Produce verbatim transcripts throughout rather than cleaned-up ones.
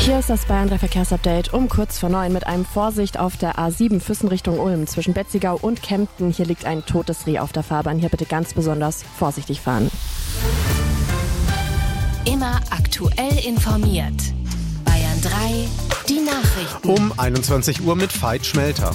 Hier ist das Bayern drei Verkehrsupdate um kurz vor neun mit einem Vorsicht auf der A sieben Füssen Richtung Ulm zwischen Betzigau und Kempten. Hier liegt ein totes Reh auf der Fahrbahn. Hier bitte ganz besonders vorsichtig fahren. Immer aktuell informiert. Bayern drei, die Nachrichten. Um einundzwanzig Uhr mit Veit Schmelter.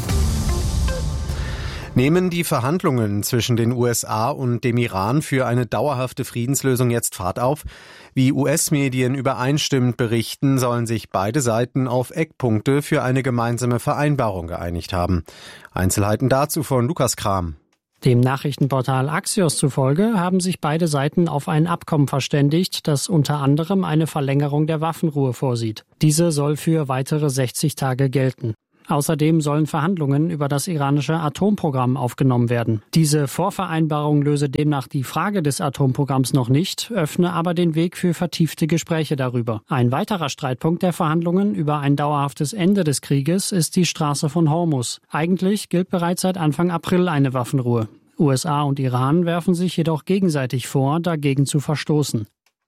Nehmen die Verhandlungen zwischen den U S A und dem Iran für eine dauerhafte Friedenslösung jetzt Fahrt auf? Wie U S-Medien übereinstimmend berichten, sollen sich beide Seiten auf Eckpunkte für eine gemeinsame Vereinbarung geeinigt haben. Einzelheiten dazu von Lukas Kram. Dem Nachrichtenportal Axios zufolge haben sich beide Seiten auf ein Abkommen verständigt, das unter anderem eine Verlängerung der Waffenruhe vorsieht. Diese soll für weitere sechzig Tage gelten. Außerdem sollen Verhandlungen über das iranische Atomprogramm aufgenommen werden. Diese Vorvereinbarung löse demnach die Frage des Atomprogramms noch nicht, öffne aber den Weg für vertiefte Gespräche darüber. Ein weiterer Streitpunkt der Verhandlungen über ein dauerhaftes Ende des Krieges ist die Straße von Hormuz. Eigentlich gilt bereits seit Anfang April eine Waffenruhe. U S A und Iran werfen sich jedoch gegenseitig vor, dagegen zu verstoßen.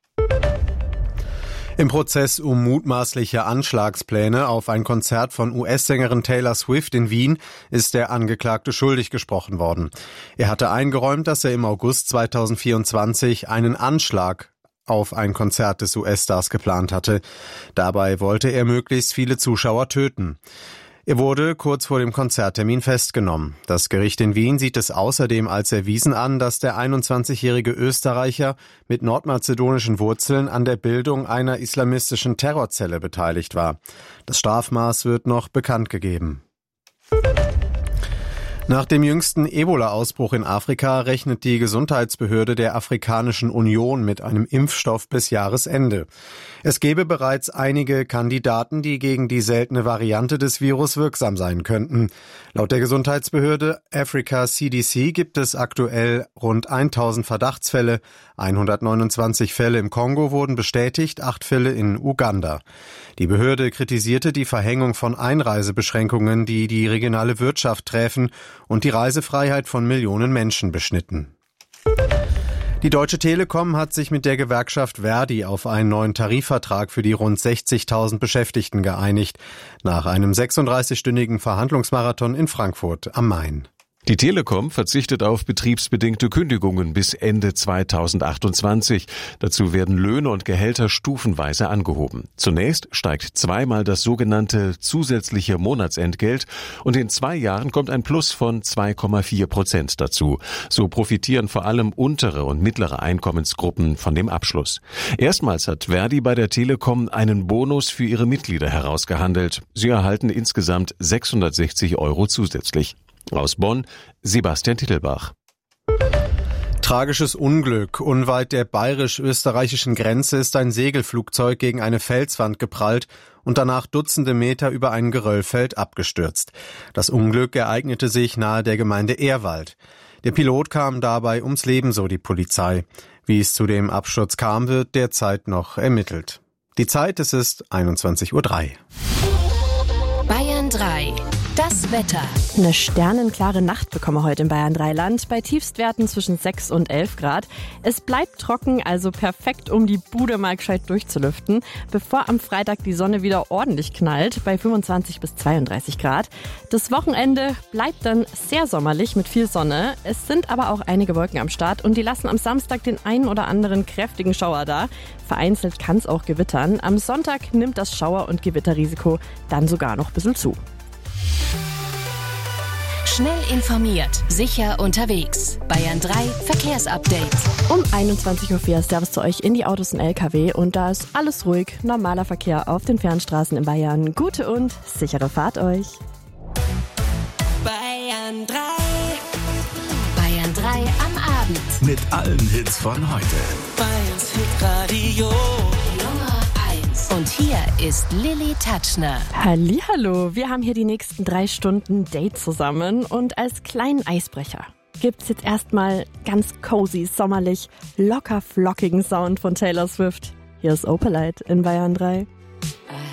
Im Prozess um mutmaßliche Anschlagspläne auf ein Konzert von U S-Sängerin Taylor Swift in Wien ist der Angeklagte schuldig gesprochen worden. Er hatte eingeräumt, dass er im August zweitausendvierundzwanzig einen Anschlag auf ein Konzert des U S-Stars geplant hatte. Dabei wollte er möglichst viele Zuschauer töten. Er wurde kurz vor dem Konzerttermin festgenommen. Das Gericht in Wien sieht es außerdem als erwiesen an, dass der einundzwanzigjährige Österreicher mit nordmazedonischen Wurzeln an der Bildung einer islamistischen Terrorzelle beteiligt war. Das Strafmaß wird noch bekannt gegeben. Nach dem jüngsten Ebola-Ausbruch in Afrika rechnet die Gesundheitsbehörde der Afrikanischen Union mit einem Impfstoff bis Jahresende. Es gebe bereits einige Kandidaten, die gegen die seltene Variante des Virus wirksam sein könnten. Laut der Gesundheitsbehörde Africa C D C gibt es aktuell rund tausend Verdachtsfälle. hundertneunundzwanzig Fälle im Kongo wurden bestätigt, acht Fälle in Uganda. Die Behörde kritisierte die Verhängung von Einreisebeschränkungen, die die regionale Wirtschaft träfen und die Reisefreiheit von Millionen Menschen beschnitten. Die Deutsche Telekom hat sich mit der Gewerkschaft Verdi auf einen neuen Tarifvertrag für die rund sechzigtausend Beschäftigten geeinigt, nach einem sechsunddreißigstündigen Verhandlungsmarathon in Frankfurt am Main. Die Telekom verzichtet auf betriebsbedingte Kündigungen bis Ende zweitausendachtundzwanzig. Dazu werden Löhne und Gehälter stufenweise angehoben. Zunächst steigt zweimal das sogenannte zusätzliche Monatsentgelt und in zwei Jahren kommt ein Plus von zwei Komma vier Prozent dazu. So profitieren vor allem untere und mittlere Einkommensgruppen von dem Abschluss. Erstmals hat Verdi bei der Telekom einen Bonus für ihre Mitglieder herausgehandelt. Sie erhalten insgesamt sechshundertsechzig Euro zusätzlich. Aus Bonn, Sebastian Tittelbach. Tragisches Unglück. Unweit der bayerisch-österreichischen Grenze ist ein Segelflugzeug gegen eine Felswand geprallt und danach Dutzende Meter über ein Geröllfeld abgestürzt. Das Unglück ereignete sich nahe der Gemeinde Ehrwald. Der Pilot kam dabei ums Leben, so die Polizei. Wie es zu dem Absturz kam, wird derzeit noch ermittelt. Die Zeit, es ist einundzwanzig Uhr drei. Bayern drei. Das Wetter. Eine sternenklare Nacht bekommen wir heute in Bayern drei Land bei Tiefstwerten zwischen sechs und elf Grad. Es bleibt trocken, also perfekt, um die Bude mal gescheit durchzulüften, bevor am Freitag die Sonne wieder ordentlich knallt bei fünfundzwanzig bis zweiunddreißig Grad. Das Wochenende bleibt dann sehr sommerlich mit viel Sonne. Es sind aber auch einige Wolken am Start und die lassen am Samstag den einen oder anderen kräftigen Schauer da. Vereinzelt kann es auch gewittern. Am Sonntag nimmt das Schauer- und Gewitterrisiko dann sogar noch ein bisschen zu. Schnell informiert, sicher unterwegs. Bayern drei Verkehrsupdate. Um einundzwanzig Uhr vier Servus zu euch in die Autos und L K W und da ist alles ruhig. Normaler Verkehr auf den Fernstraßen in Bayern. Gute und sichere Fahrt euch. Bayern drei. Bayern drei am Abend. Mit allen Hits von heute. Bayerns Hitradio. Und hier ist Lilly Tatschner. Hallihallo, wir haben hier die nächsten drei Stunden Date zusammen und als kleinen Eisbrecher gibt's jetzt erstmal ganz cozy, sommerlich, locker flockigen Sound von Taylor Swift. Hier ist Opalite in Bayern drei.